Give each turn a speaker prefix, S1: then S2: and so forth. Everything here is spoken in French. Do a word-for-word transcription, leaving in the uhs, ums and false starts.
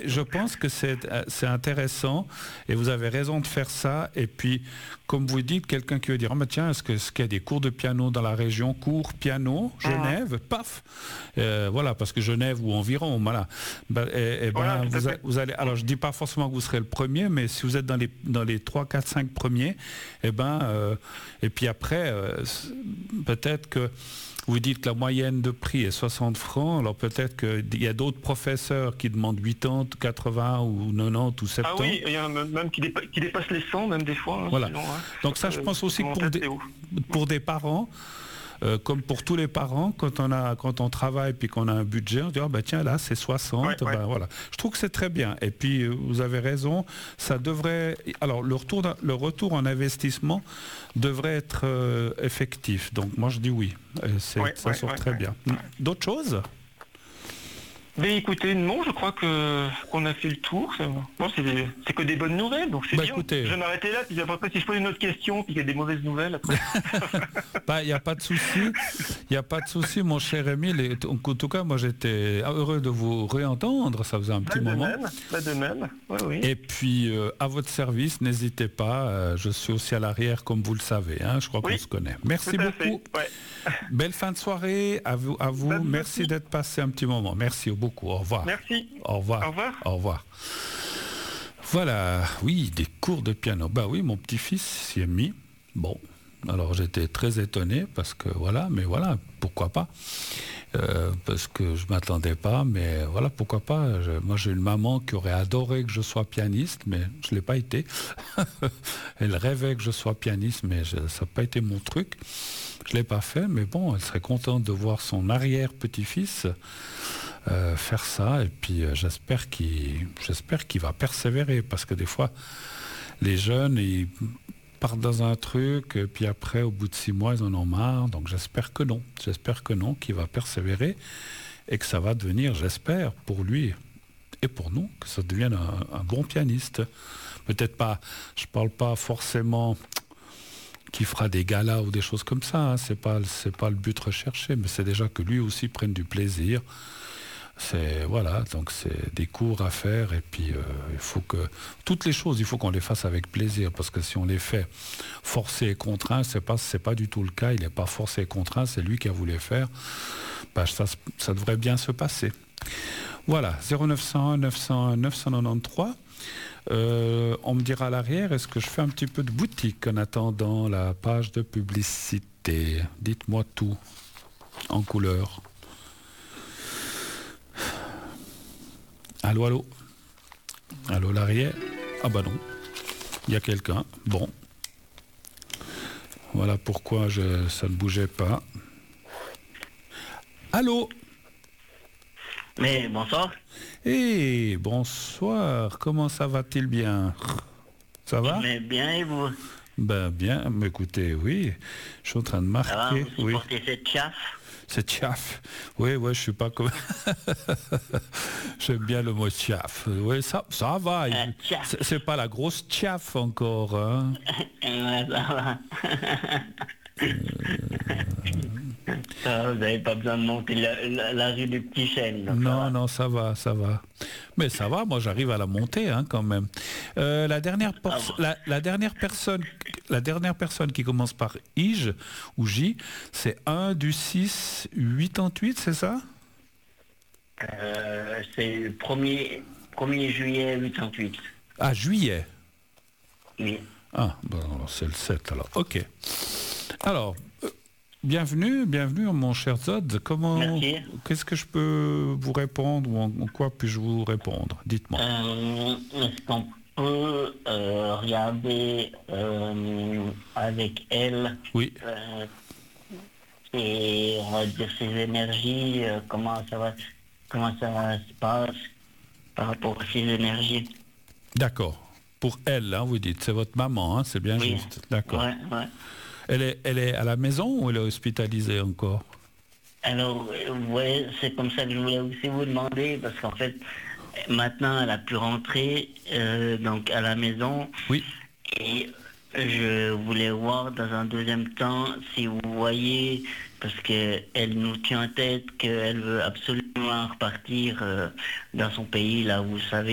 S1: je pense que c'est c'est intéressant et vous avez raison de faire ça. Et puis, comme vous dites, quelqu'un qui veut dire, oh, mais tiens, est-ce que- est-ce qu'il y a des cours de piano dans la région, cours piano, Genève, paf, euh, voilà, parce que Genève ou environ, voilà. Ben, et, et ben,
S2: Voilà, tout à
S1: vous, a-
S2: fait.
S1: vous allez. Alors, je dis pas forcément que vous serez le premier, mais si vous êtes dans les dans les trois, quatre, cinq premiers, et ben, euh, et puis après, euh, c- peut-être que vous dites que la moyenne de prix est soixante francs, alors peut-être qu'il y a d'autres professeurs qui demandent quatre-vingts, quatre-vingts ou quatre-vingt-dix ou
S2: Ah
S1: soixante-dix.
S2: oui, il y en a même même qui, dépa- qui dépassent les cent, même des fois. Hein,
S1: Voilà.
S2: sinon, hein.
S1: Donc ça, je
S2: Euh,
S1: pense aussi que
S2: mon
S1: pour
S2: tête,
S1: des,
S2: c'est haut.
S1: pour des parents, euh, comme pour tous les parents, quand on a, quand on travaille puis qu'on a un budget, on dit oh, ben tiens là c'est soixante,
S2: Ouais, ouais.
S1: ben voilà. Je trouve que c'est très bien. Et puis euh, vous avez raison, ça devrait. Alors le retour, d'un- le retour en investissement devrait être euh, effectif. Donc moi je dis oui. Et c'est-
S2: Ouais,
S1: ça
S2: ouais,
S1: sort
S2: ouais,
S1: très
S2: ouais.
S1: bien. D'autres choses?
S2: Mais écoutez, non, je crois que qu'on a fait le tour. C'est bon, c'est des- c'est que des bonnes nouvelles, donc c'est
S1: Bah,
S2: bien.
S1: écoutez.
S2: Je vais m'arrêter là, puis après si je pose une autre question, puis qu'il y a des mauvaises nouvelles après.
S1: Il n'y a pas de souci, il n'y a pas de souci, mon cher Émile. Et En en tout cas, moi, j'étais heureux de vous réentendre. Ça faisait un
S2: Bah,
S1: petit
S2: de
S1: moment.
S2: même, bah, de même. Oui, oui.
S1: Et puis, euh, à votre service, n'hésitez pas. euh, je suis aussi à l'arrière, comme vous le savez. Hein, je crois
S2: Oui,
S1: qu'on se connaît. Merci
S2: Tout à
S1: beaucoup.
S2: fait. Ouais.
S1: Belle fin de soirée à vous. À vous.
S2: Bonne
S1: Merci
S2: nuit.
S1: d'être passé un petit moment. Merci beaucoup. Au revoir.
S2: Merci.
S1: Au revoir.
S2: Au revoir.
S1: Au revoir. Voilà, oui, des cours de piano. Bah oui, mon petit-fils s'y est mis. Bon, alors j'étais très étonné parce que voilà, mais voilà, pourquoi pas. Euh, parce que je m'attendais pas, mais voilà, pourquoi pas. Je- moi, j'ai une maman qui aurait adoré que je sois pianiste, mais je l'ai pas été. Elle rêvait que je sois pianiste, mais je- ça n'a pas été mon truc. Je l'ai pas fait, mais bon, elle serait contente de voir son arrière-petit-fils euh, faire ça. Et puis, euh, j'espère qu'il, j'espère qu'il va persévérer, parce que des fois, les jeunes, ils partent dans un truc, et puis après, au bout de six mois, ils en ont marre. Donc j'espère que non. J'espère que non, qu'il va persévérer et que ça va devenir, j'espère, pour lui et pour nous, que ça devienne un, un bon pianiste. Peut-être pas, je parle pas forcément qui fera des galas ou des choses comme ça. Hein. C'est pas, c'est pas le but recherché, mais c'est déjà que lui aussi prenne du plaisir. C'est voilà, donc c'est des cours à faire et puis euh, il faut que toutes les choses, il faut qu'on les fasse avec plaisir, parce que si on les fait forcé et contraint, c'est pas c'est pas du tout le cas. Il n'est pas forcé et contraint, c'est lui qui a voulu faire. Bah, ça, ça devrait bien se passer. Voilà, zéro neuf cent un neuf cent un neuf cent quatre-vingt-treize. Euh, on me dira à l'arrière, est-ce que je fais un petit peu de boutique en attendant la page de publicité? Dites-moi tout en couleur. Allô, allô. Allô, l'arrière. Ah bah non, il y a quelqu'un. Bon. Voilà pourquoi je, ça ne bougeait pas. Allô.
S3: Mais bonsoir.
S1: Eh, bonsoir. Comment ça va-t-il bien? Ça va?
S3: Mais bien et vous?
S1: Ben bien, mais écoutez, oui. Je suis en train de
S3: Ça va,
S1: marquer.
S3: vous
S1: Oui.
S3: supportez cette chasse?
S1: C'est tchaf. Oui, ouais, je suis pas comme. J'aime bien le mot tchaf. Oui, ça, ça va.
S3: Euh, tchaf.
S1: C'est- C'est pas la grosse tchaf encore. Hein.
S3: Ouais, ça va. Ça va, vous n'avez pas besoin de monter la, la- la rue du Petit Chêne. donc ça
S1: Non,
S3: va.
S1: non, ça va, ça va. Mais ça va, moi j'arrive à la monter hein, quand même. Euh, la, dernière por-
S3: Ah bon.
S1: la, la dernière personne, la dernière personne qui commence par Ige ou J, c'est un du six quatre-vingt-huit, c'est ça?
S3: Euh, c'est le premier, premier juillet quatre-vingt-huit.
S1: Ah, juillet.
S3: Oui.
S1: Ah, bon, alors c'est le sept alors. Ok. Alors, euh, bienvenue, bienvenue mon cher Zod. Comment,
S3: Merci.
S1: qu'est-ce que je peux vous répondre ou en, en quoi puis-je vous répondre? Dites-moi.
S3: Euh, Est-ce qu'on peut euh, regarder euh, avec elle
S1: Oui.
S3: euh, et on va dire ses énergies, euh, comment ça va, comment ça se passe par rapport à ses énergies.
S1: D'accord. Pour elle, hein, vous dites, c'est votre maman, hein, c'est bien
S3: Oui.
S1: juste. D'accord.
S3: Ouais, ouais.
S1: Elle est, elle est à la maison ou elle est hospitalisée encore?
S3: Alors, euh, ouais, c'est comme ça que je voulais aussi vous demander, parce qu'en fait, maintenant, elle a pu rentrer euh, donc à la maison.
S1: Oui.
S3: Et je voulais voir dans un deuxième temps si vous voyez, parce qu'elle nous tient en tête qu'elle veut absolument repartir euh, dans son pays, là, vous savez.